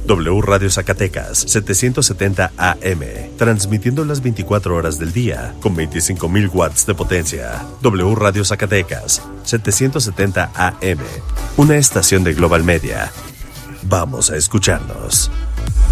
W Radio Zacatecas, 770 AM, transmitiendo las 24 horas del día, con 25.000 watts de potencia. W Radio Zacatecas, 770 AM, una estación de Global Media. Vamos a escucharnos.